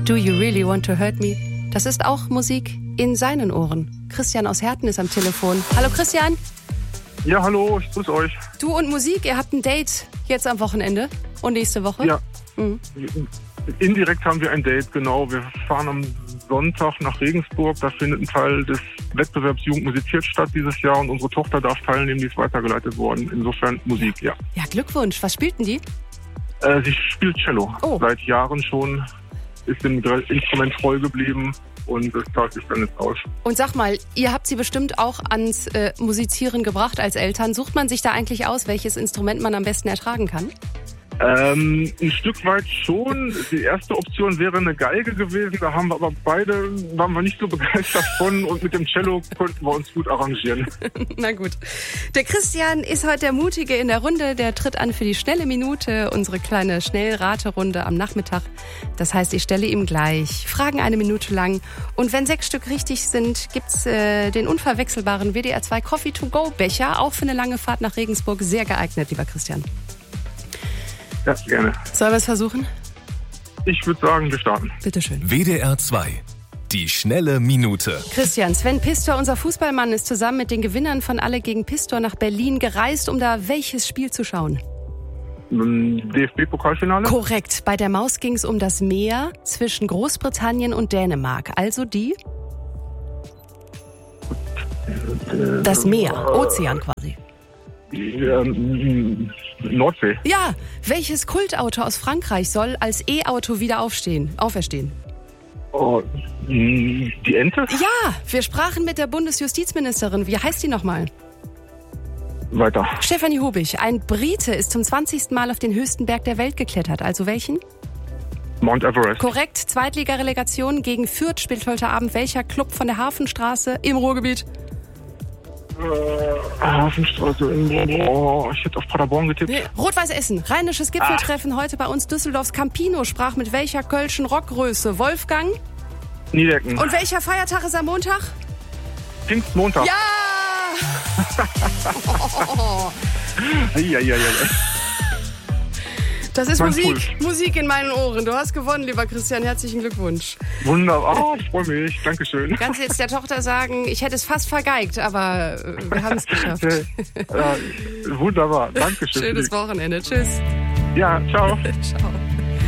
Do You Really Want to Hurt Me? Das ist auch Musik in seinen Ohren. Christian aus Herten ist am Telefon. Hallo Christian. Ja, hallo, ich grüße euch. Du und Musik, ihr habt ein Date jetzt am Wochenende und nächste Woche? Ja, Indirekt haben wir ein Date, genau. Wir fahren am Sonntag nach Regensburg. Da findet ein Teil des Wettbewerbs Jugend musiziert statt dieses Jahr und unsere Tochter darf teilnehmen, die ist weitergeleitet worden. Insofern Musik, ja. Ja, Glückwunsch. Was spielten die? Sie spielt Cello. Oh. Seit Jahren schon, ist dem Instrument treu geblieben und das zahlt sich dann jetzt aus. Und sag mal, ihr habt sie bestimmt auch ans Musizieren gebracht als Eltern. Sucht man sich da eigentlich aus, welches Instrument man am besten ertragen kann? Ein Stück weit schon. Die erste Option wäre eine Geige gewesen, da haben wir aber waren wir nicht so begeistert von und mit dem Cello konnten wir uns gut arrangieren. Na gut. Der Christian ist heute der Mutige in der Runde, der tritt an für die schnelle Minute, unsere kleine Schnellraterunde am Nachmittag. Das heißt, ich stelle ihm gleich Fragen 1 Minute lang und wenn 6 Stück richtig sind, gibt's den unverwechselbaren WDR 2 Coffee to go Becher, auch für eine lange Fahrt nach Regensburg, sehr geeignet, lieber Christian. Ja, gerne. Sollen wir es versuchen? Ich würde sagen, wir starten. Bitteschön. WDR 2. Die schnelle Minute. Christian, Sven Pistor, unser Fußballmann, ist zusammen mit den Gewinnern von Alle gegen Pistor nach Berlin gereist, um da welches Spiel zu schauen? DFB-Pokalfinale? Korrekt. Bei der Maus ging es um das Meer zwischen Großbritannien und Dänemark. Also die? Das Meer, Ozean quasi. Nordsee. Ja, welches Kultauto aus Frankreich soll als E-Auto wieder auferstehen? Oh, die Ente? Ja, wir sprachen mit der Bundesjustizministerin. Wie heißt die nochmal? Weiter. Stefanie Hubich. Ein Brite ist zum 20. Mal auf den höchsten Berg der Welt geklettert. Also welchen? Mount Everest. Korrekt. Zweitligarelegation gegen Fürth spielt heute Abend welcher Club von der Hafenstraße im Ruhrgebiet? Hafenstraße. Ich hätte auf Paderborn getippt. Nee. Rot-Weiß Essen. Rheinisches Gipfeltreffen heute bei uns. Düsseldorfs Campino sprach mit welcher kölschen Rockgröße? Wolfgang? Niedecken. Und welcher Feiertag ist am Montag? Pfingstmontag. Ja! Ja. Das ist Ganz Musik in meinen Ohren. Du hast gewonnen, lieber Christian. Herzlichen Glückwunsch. Wunderbar. Ich freue mich. Dankeschön. Kannst jetzt der Tochter sagen, ich hätte es fast vergeigt, aber wir haben es geschafft. Wunderbar. Dankeschön. Schönes Wochenende. Tschüss. Ja, ciao. Ciao.